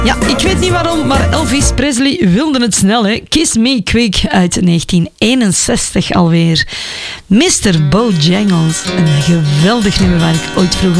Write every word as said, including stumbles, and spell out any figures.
Ja, ik weet niet waarom, maar Elvis Presley wilde het snel, hè. Kiss Me Quick uit negentien eenenzestig alweer. mister Bojangles, een geweldig nummer waar ik ooit vroeger